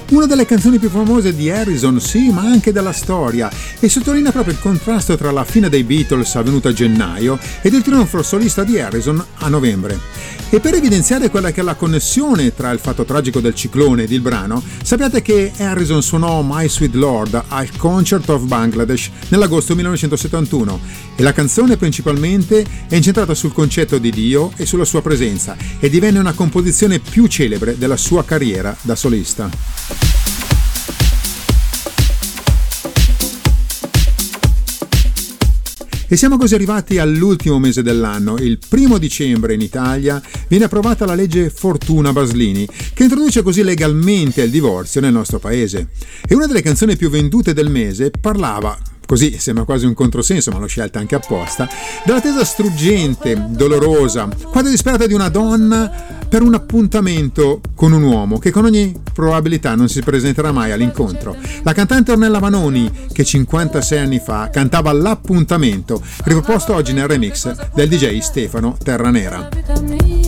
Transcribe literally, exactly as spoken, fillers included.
Una delle canzoni più famose di Harrison, sì, ma anche della storia, e sottolinea proprio il contrasto tra la fine dei Beatles avvenuta a gennaio ed il trionfo solista di Harrison a novembre. E per evidenziare quella che è la connessione tra il fatto tragico del ciclone ed il brano, sappiate che Harrison suonò My Sweet Lord al Concert of Bangladesh nell'agosto millenovecentosettantuno e la canzone principalmente è incentrata sul concetto di Dio e sulla sua presenza e divenne una composizione più celebre della sua carriera da solista. E siamo così arrivati all'ultimo mese dell'anno. Il primo dicembre in Italia viene approvata la legge Fortuna Baslini, che introduce così legalmente il divorzio nel nostro paese. E una delle canzoni più vendute del mese parlava, così sembra quasi un controsenso ma l'ho scelta anche apposta, dell'attesa struggente, dolorosa, quasi disperata di una donna per un appuntamento con un uomo che con ogni probabilità non si presenterà mai all'incontro. La cantante Ornella Vanoni, che cinquantasei anni fa cantava L'appuntamento, riproposto oggi nel remix del D J Stefano Terranera.